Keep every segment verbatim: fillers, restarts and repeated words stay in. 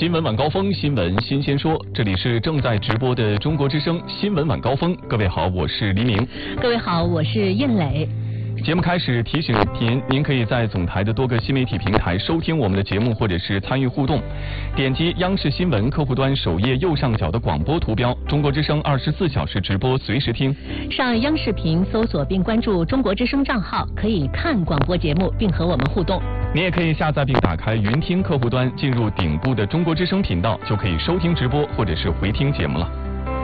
新闻晚高峰，新闻新鲜说，这里是正在直播的中国之声新闻晚高峰。各位好，我是黎明。 各位好，我是燕磊。 节目开始提醒您，您可以在总台的多个新媒体平台收听我们的节目，或者是参与互动。点击央视新闻客户端首页右上角的广播图标，中国之声二十四小时直播，随时听。 上央视频搜索并关注中国之声账号，可以看广播节目并和我们互动。 您也可以下载并打开云听客户端，进入顶部的中国之声频道，就可以收听直播或者是回听节目了。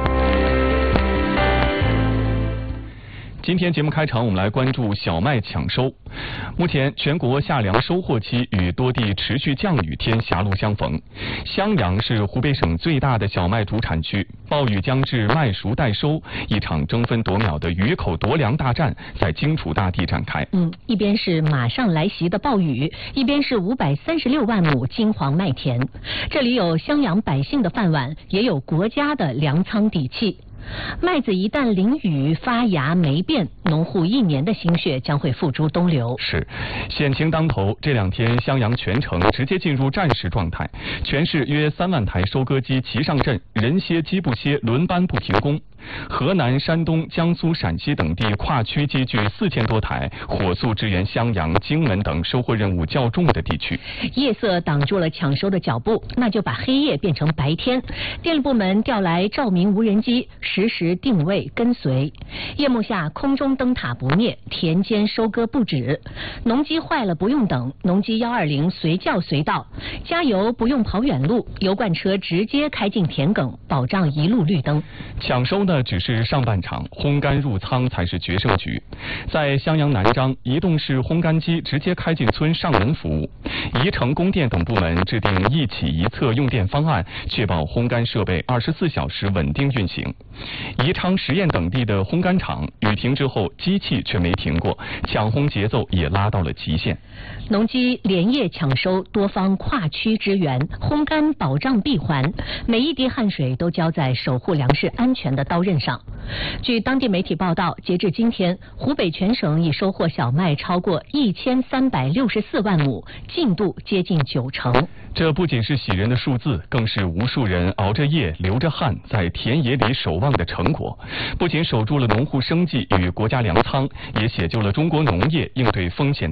今天节目开场，我们来关注小麦抢收。目前全国夏粮收获期与多地持续降雨天狭路相逢。襄阳是湖北省最大的小麦主产区，暴雨将至，麦熟待收，一场争分夺秒的鱼口夺粮大战在荆楚大地展开。 嗯，一边是马上来袭的暴雨，一边是五百三十六万亩金黄麦田。这里有襄阳百姓的饭碗，也有国家的粮仓底气。麦子一旦淋雨发芽霉变，农户一年的心血将会付诸东流。 是，险情当头，这两天襄阳全城直接进入战时状态，全市约三万台收割机齐上阵，人歇机不歇，轮班不停工。河南、山东、江苏、陕西等地跨区集聚四千多台，火速支援襄阳、荆门等收获任务较重的地区。 夜色挡住了抢收的脚步，那就把黑夜变成白天。电力部门调来照明无人机，实时定位跟随。夜幕下，空中灯塔不灭，田间收割不止。农机坏了不用等，农机幺二零随叫随到。加油不用跑远路，油罐车直接开进田埂，保障一路绿灯。 抢收呢只是上半场，烘干入仓才是决胜局。在襄阳南章，移动式烘干机直接开进村上门服务。宜城供电等部门制定一起一测用电方案，确保烘干设备二十四小时稳定运行。宜昌实验等地的烘干厂，雨停之后机器却没停过，抢烘节奏也拉到了极限。 农机连夜抢收，多方跨区支援，烘干保障闭环，每一滴汗水都浇在守护粮食安全的刀刃上。据当地媒体报道，截至今天，湖北全省已收获小麦超过一千三百六十四万亩，进度接近九成。 这不仅是喜人的数字，更是无数人熬着夜、流着汗在田野里守望的成果。不仅守住了农户生计与国家粮仓，也写就了中国农业应对风险